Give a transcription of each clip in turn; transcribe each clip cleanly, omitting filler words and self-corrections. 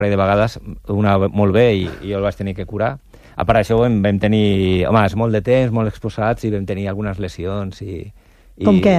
de vegades, una molt bé i jo el vaig tenir que curar. A part d'això vam tenir, home, és molt de temps, molt exposats i vam tenir algunes lesions Com què?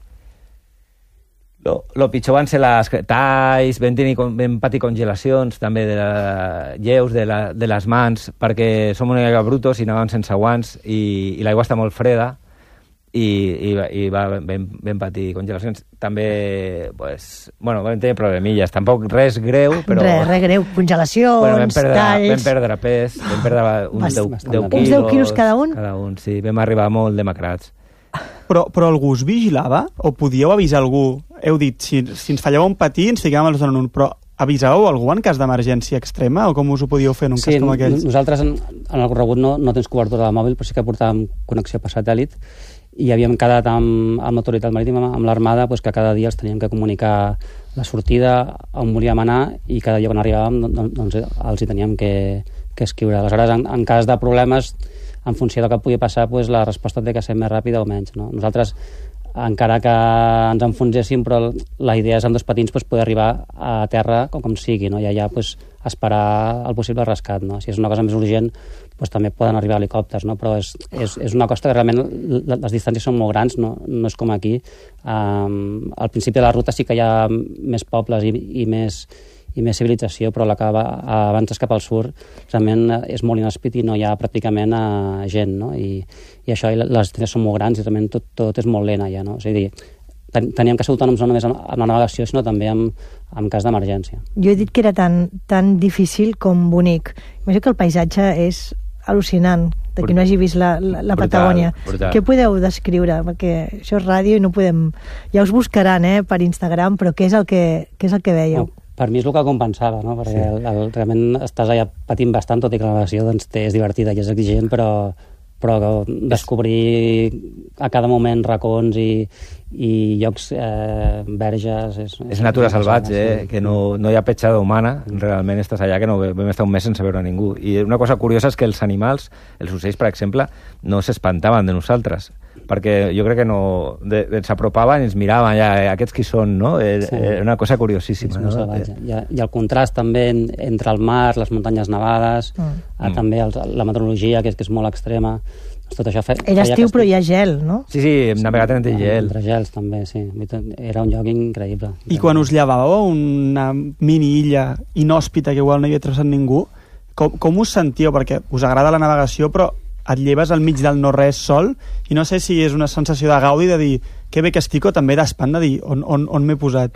Lo pitjor van ser les talls, vam patir congelacions també lleus de les mans, perquè som una mica brutos i anàvem sense guants i l'aigua està molt freda i vam patir congelacions. També, vam tenir problemilles. Tampoc res greu, però... Res greu. Congelacions, talls... Vam perdre pes, vam perdre uns 10 quilos. Uns 10 quilos cada un? Cada un, sí. Vam arribar molt demacrats. Però algú us vigilava? O podíeu avisar algú? Heu dit, si ens fallava un patí, ens ficàvem a la zona 1, però avisàveu algú en cas d'emergència extrema? O com us ho podíeu fer en un cas com aquell? Sí, nosaltres en el corregut no tens cobertura de mòbil, però sí que portàvem connexió per satèl·lit i havíem quedat amb l'autoritat marítima, amb l'Armada, que cada dia els teníem que comunicar la sortida, on volíem anar, i cada dia quan arribàvem doncs els hi teníem que escriure. Aleshores, en cas de problemes, en funció del que pugui passar, la resposta té que ser més ràpida o menys. No? Nosaltres, encara que ens enfonséssim, però la idea és amb 2 patins poder arribar a terra com sigui, no? I allà esperar el possible rescat. No? Si és una cosa més urgent, també poden arribar helicòpters, no? Però és una costa que realment les distàncies són molt grans, no és com aquí. Al principi de la ruta sí que hi ha més pobles i més civilització, però la que avances cap al sud realment és molt inhòspit i no hi ha pràcticament gent, no? I això, les distàncies són molt grans i realment tot és molt lent allà, no? És a dir, teníem que ser autònoms no només amb la navegació, sinó també en cas d'emergència. Jo he dit que era tan difícil com bonic. Imagino que el paisatge és al·lucinant, de qui no hagi vist la Patagònia. Brutal. Què podeu descriure? Perquè això és ràdio i no podem... Ja us buscaran per Instagram, però què és el que veieu? Per mi és el que compensava, no? Perquè realment estàs allà patint bastant, tot i que la navegació és divertida i és exigent, però descobrir a cada moment racons i llocs verges... És natura salvatge, que no hi ha petjada humana, realment estàs allà que no vam estar un mes sense veure ningú. I una cosa curiosa és que els animals, els ocells, per exemple, no s'espantaven de nosaltres, perquè jo crec que ens apropaven i ens miraven, aquests qui són, no? Era una cosa curiosíssima. És molt salvatge. I el contrast també entre el mar, les muntanyes nevades, també la meteorologia, que és molt extrema. Tot això era estiu, però hi ha gel, no? Sí, hem navegat entre gel. Entre gels, també, sí. Era un lloc increïble. I quan us llevàveu a una mini-illa inhòspita que igual no hi havia traçat ningú, com us sentíeu? Perquè us agrada la navegació, però et lleves al mig del no-res sol, i no sé si és una sensació de gaudi de dir que bé que estic, o també d'espant de dir on m'he posat.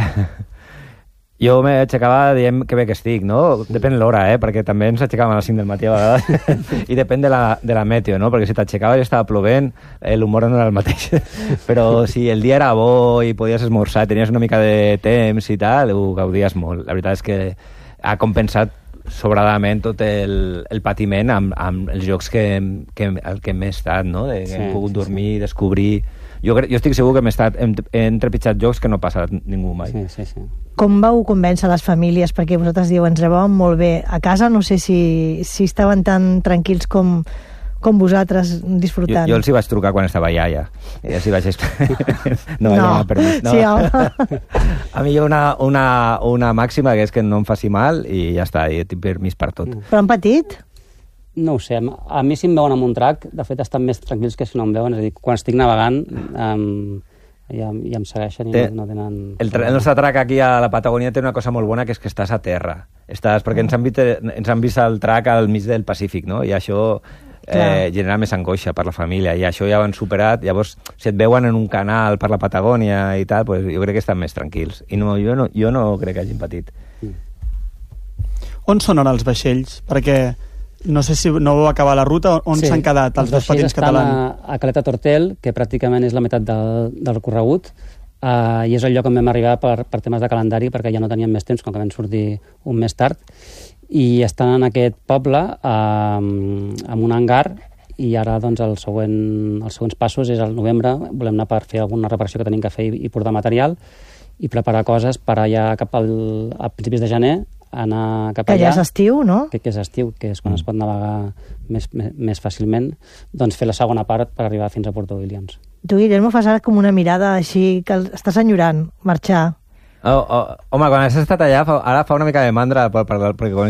Jo m'aixecava dient que bé que estic, no? Depèn l'hora, perquè també ens aixecàvem a les 5 del matí a vegades, i depèn de la meteo, no? Perquè si t'aixecava i estava plovent, l'humor no era el mateix. Però si el dia era bo i podies esmorzar, tenies una mica de temps i tal, ho gaudies molt. La veritat és que ha compensat sobradament tot el patiment amb els jocs que m'he estat, no? Que hem pogut dormir, descobrir... Jo estic segur que he entrepitjat jocs que no ha passat ningú mai. Sí. Com vau convèncer les famílies? Perquè vosaltres dieu, ens rebàvem molt bé a casa, no sé si estaven tan tranquils com vosaltres disfrutant. Jo els hi vaig trucar quan estava allà, ja. I els hi vaig no. Sí, a mi hi ha una màxima, que és que no em faci mal i ja està, i tinc permís per tot. Però han patit? No ho sé, a mi si em veuen amb un trac, de fet estan més tranquils que si no em veuen, és a dir, quan estic navegant ja em segueixen i no tenen... El nostre trac aquí a la Patagònia té una cosa molt bona, que és que estàs a terra. Perquè ens han vist el trac al mig del Pacífic, no? I això genera més angoixa per la família, i això ja ho han superat. Llavors, si et veuen en un canal per la Patagònia i tal, pues jo crec que estan més tranquils. I jo no crec que hagin patit. On són ara els vaixells? Perquè no sé si no vau acabar la ruta, on s'han quedat els dos patins catalans? A Caleta Tortel, que pràcticament és la meitat del recorregut, i és el lloc on vam arribar per temes de calendari, perquè ja no teníem més temps, com que vam sortir un mes tard, i estan en aquest poble amb un hangar, i ara doncs els següents passos és al novembre, volem anar per fer alguna reparació que tenim que fer i portar material, i preparar coses per allà cap a principis de gener, anar cap allà. Que ja és estiu, no? Que és estiu, que és quan es pot navegar més fàcilment, doncs fer la segona part per arribar fins a Puerto Williams. Tu, Guillermo, fas ara com una mirada així, que estàs enyorant marxar. Home, quan has estat allà, ara fa una mica de mandra, perquè quan